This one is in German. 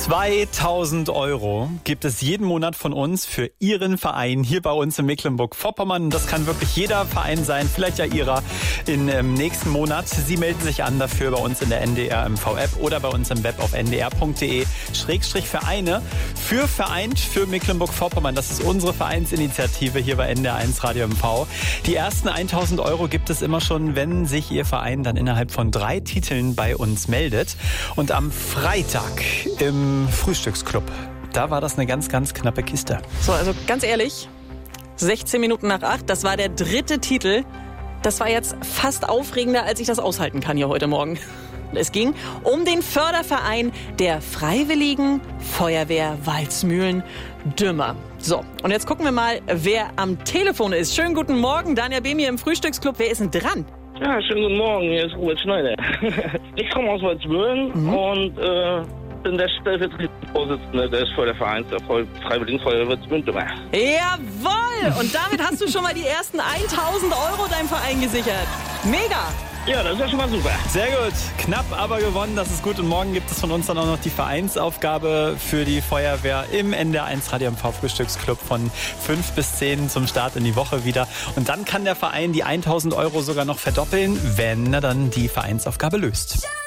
2.000 € gibt es jeden Monat von uns für Ihren Verein hier bei uns in Mecklenburg-Vorpommern. Das kann wirklich jeder Verein sein, vielleicht ja Ihrer im nächsten Monat. Sie melden sich an dafür bei uns in der NDR MV-App oder bei uns im Web auf ndr.de/Vereine. Für Vereint für Mecklenburg-Vorpommern. Das ist unsere Vereinsinitiative hier bei NDR1 Radio MV. Die ersten 1.000 € gibt es immer schon, wenn sich Ihr Verein dann innerhalb von 3 Titeln bei uns meldet. Und am Freitag im Frühstücksclub, da war das eine ganz, ganz knappe Kiste. So, also ganz ehrlich, 16 Minuten nach 8, das war der 3. Titel. Das war jetzt fast aufregender, als ich das aushalten kann hier heute Morgen. Es ging um den Förderverein der Freiwilligen Feuerwehr Waldsmühlen-Dümmer. So, und jetzt gucken wir mal, wer am Telefon ist. Schönen guten Morgen, Daniel Behm hier im Frühstücksclub. Wer ist denn dran? Ja, schönen guten Morgen, hier ist Robert Schneider. Ich komme aus Waldsmühlen und bin der stellvertretende Vorsitzende des Fördervereins der Freiwilligen Feuerwehr Waldsmülen-Dümmer. Jawohl! Und damit hast du schon mal die ersten 1.000 € deinem Verein gesichert. Mega! Ja, das ist ja schon mal super. Sehr gut. Knapp, aber gewonnen. Das ist gut. Und morgen gibt es von uns dann auch noch die Vereinsaufgabe für die Feuerwehr im NDR1 Radio MV Frühstücksclub von 5 bis 10 zum Start in die Woche wieder. Und dann kann der Verein die 1.000 € sogar noch verdoppeln, wenn er dann die Vereinsaufgabe löst.